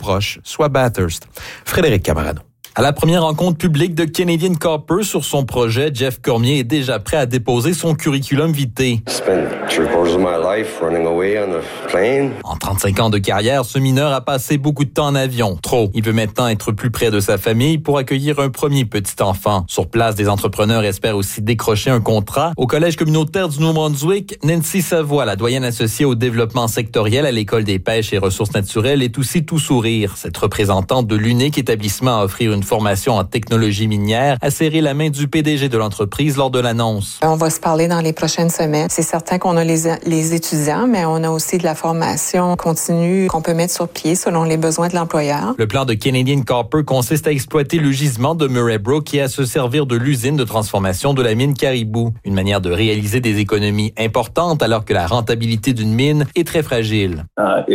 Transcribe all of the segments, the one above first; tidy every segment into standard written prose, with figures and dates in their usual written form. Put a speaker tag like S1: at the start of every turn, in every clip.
S1: proche, soit Bathurst. Frédéric Camarano.
S2: À la première rencontre publique de Canadian Copper sur son projet, Jeff Cormier est déjà prêt à déposer son curriculum vitae. En 35 ans de carrière, ce mineur a passé beaucoup de temps en avion. Trop. Il veut maintenant être plus près de sa famille pour accueillir un premier petit enfant. Sur place, des entrepreneurs espèrent aussi décrocher un contrat. Au Collège communautaire du Nouveau-Brunswick, Nancy Savoie, la doyenne associée au développement sectoriel à l'École des pêches et ressources naturelles, est aussi tout sourire. Cette représentante de l'unique établissement à offrir une formation en technologie minière a serré la main du PDG de l'entreprise lors de l'annonce.
S3: On va se parler dans les prochaines semaines. C'est certain qu'on a les étudiants, mais on a aussi de la formation continue qu'on peut mettre sur pied selon les besoins de l'employeur.
S2: Le plan de Canadian Copper consiste à exploiter le gisement de Murray Brook et à se servir de l'usine de transformation de la mine Caribou. Une manière de réaliser des économies importantes alors que la rentabilité d'une mine est très fragile.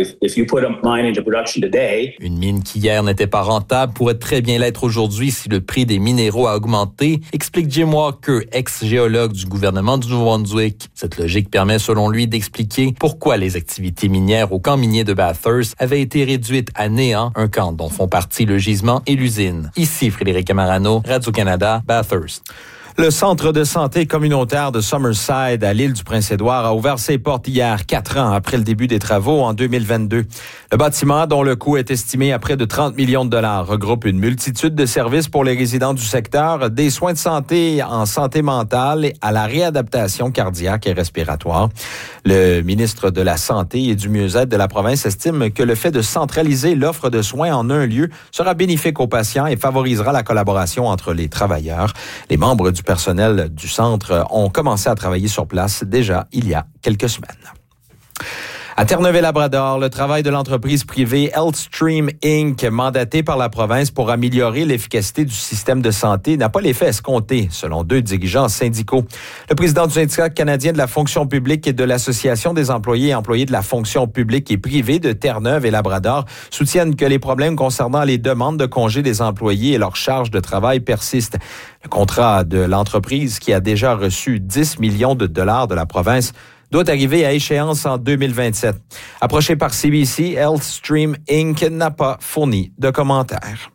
S2: Une mine qui hier n'était pas rentable pourrait très bien l'être aujourd'hui si le prix des minéraux a augmenté, explique Jim Walker, ex-géologue du gouvernement du Nouveau-Brunswick. Cette logique permet selon lui d'expliquer pourquoi les activités minières au camp minier de Bathurst avaient été réduites à néant, un camp dont font partie le gisement et l'usine. Ici Frédéric Camarano, Radio-Canada, Bathurst.
S1: Le centre de santé communautaire de Summerside à l'île du Prince-Édouard a ouvert ses portes hier, 4 ans après le début des travaux en 2022. Le bâtiment, dont le coût est estimé à près de 30 millions de dollars, regroupe une multitude de services pour les résidents du secteur, des soins de santé en santé mentale et à la réadaptation cardiaque et respiratoire. Le ministre de la Santé et du Mieux-être de la province estime que le fait de centraliser l'offre de soins en un lieu sera bénéfique aux patients et favorisera la collaboration entre les travailleurs. Les membres du personnel du centre ont commencé à travailler sur place déjà il y a quelques semaines. À Terre-Neuve-et-Labrador, le travail de l'entreprise privée HealthStream Inc., mandatée par la province pour améliorer l'efficacité du système de santé, n'a pas l'effet escompté, selon 2 dirigeants syndicaux. Le président du syndicat canadien de la fonction publique et de l'Association des employés et employés de la fonction publique et privée de Terre-Neuve-et-Labrador soutiennent que les problèmes concernant les demandes de congés des employés et leurs charges de travail persistent. Le contrat de l'entreprise, qui a déjà reçu 10 millions de dollars de la province, doit arriver à échéance en 2027. Approché par CBC, HealthStream Inc. n'a pas fourni de commentaires.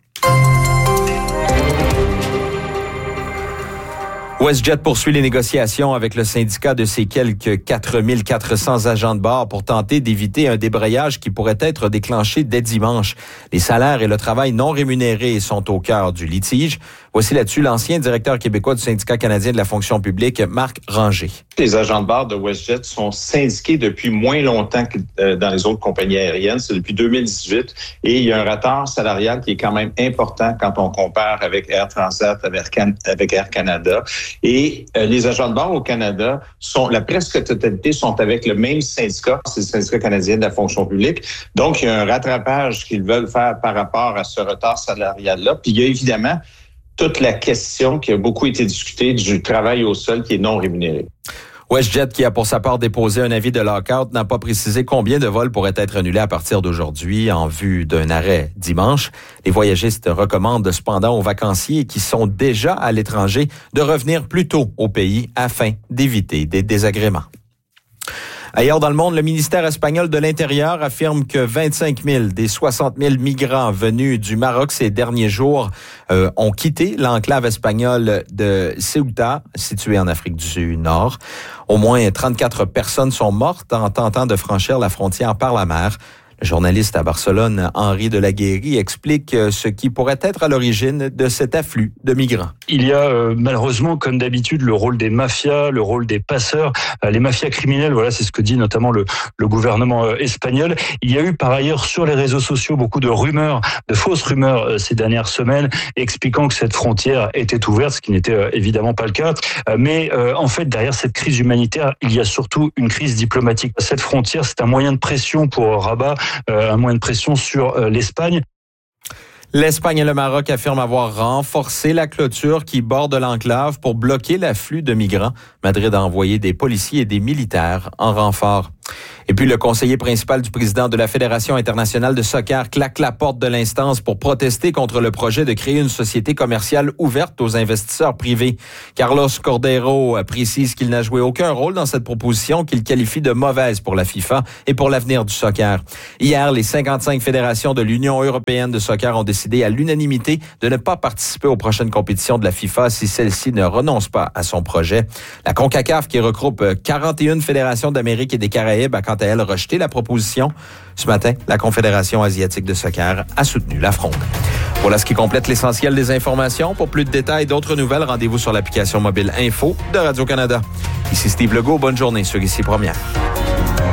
S1: WestJet poursuit les négociations avec le syndicat de ses quelques 4400 agents de bord pour tenter d'éviter un débrayage qui pourrait être déclenché dès dimanche. Les salaires et le travail non rémunéré sont au cœur du litige. Voici là-dessus l'ancien directeur québécois du syndicat canadien de la fonction publique, Marc Ranger.
S4: Les agents de bord de WestJet sont syndiqués depuis moins longtemps que dans les autres compagnies aériennes. C'est depuis 2018. Et il y a un retard salarial qui est quand même important quand on compare avec Air Transat, avec Air Canada. Et les agents de bord au Canada, la presque totalité sont avec le même syndicat, c'est le syndicat canadien de la fonction publique. Donc, il y a un rattrapage qu'ils veulent faire par rapport à ce retard salarial-là. Puis il y a évidemment toute la question qui a beaucoup été discutée du travail au sol qui est non rémunéré.
S1: WestJet, qui a pour sa part déposé un avis de lock-out, n'a pas précisé combien de vols pourraient être annulés à partir d'aujourd'hui en vue d'un arrêt dimanche. Les voyagistes recommandent cependant aux vacanciers qui sont déjà à l'étranger de revenir plus tôt au pays afin d'éviter des désagréments. Ailleurs dans le monde, le ministère espagnol de l'Intérieur affirme que 25 000 des 60 000 migrants venus du Maroc ces derniers jours ont quitté l'enclave espagnole de Ceuta, située en Afrique du Nord. Au moins 34 personnes sont mortes en tentant de franchir la frontière par la mer. Le journaliste à Barcelone, Henri de la Guéry, explique ce qui pourrait être à l'origine de cet afflux de migrants.
S5: Il y a malheureusement, comme d'habitude, le rôle des mafias, le rôle des passeurs, les mafias criminelles. Voilà, c'est ce que dit notamment le gouvernement espagnol. Il y a eu par ailleurs sur les réseaux sociaux beaucoup de rumeurs, de fausses rumeurs ces dernières semaines, expliquant que cette frontière était ouverte, ce qui n'était évidemment pas le cas. Mais en fait, derrière cette crise humanitaire, il y a surtout une crise diplomatique. Cette frontière, c'est un moyen de pression pour Rabat, un moyen de pression sur l'Espagne.
S1: L'Espagne et le Maroc affirment avoir renforcé la clôture qui borde l'enclave pour bloquer l'afflux de migrants. Madrid a envoyé des policiers et des militaires en renfort. Et puis, le conseiller principal du président de la Fédération internationale de soccer claque la porte de l'instance pour protester contre le projet de créer une société commerciale ouverte aux investisseurs privés. Carlos Cordeiro précise qu'il n'a joué aucun rôle dans cette proposition qu'il qualifie de mauvaise pour la FIFA et pour l'avenir du soccer. Hier, les 55 fédérations de l'Union européenne de soccer ont décidé à l'unanimité de ne pas participer aux prochaines compétitions de la FIFA si celle-ci ne renonce pas à son projet. La CONCACAF, qui regroupe 41 fédérations d'Amérique et des Caraïbes, a quant à elle rejeté la proposition. Ce matin, la Confédération asiatique de soccer a soutenu la fronde. Voilà ce qui complète l'essentiel des informations. Pour plus de détails et d'autres nouvelles, rendez-vous sur l'application mobile Info de Radio-Canada. Ici Steve Legault, bonne journée sur Ici Première.